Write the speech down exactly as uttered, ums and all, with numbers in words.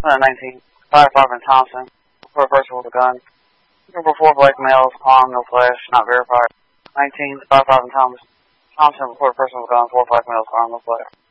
Uh, nineteen. five five in Thompson. For a person with a gun. Number four, black males, armed, no flash, not verified. nineteen. five five in Thompson. Thompson, for a person with a gun, four black males, armed, no flash.